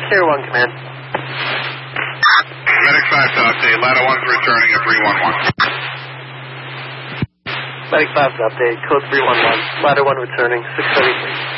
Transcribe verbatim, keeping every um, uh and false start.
Sierra one, command. Medic five to update. Ladder one's returning at three one one. Medic five to update. Code three one one. Ladder one returning. six thirty-three.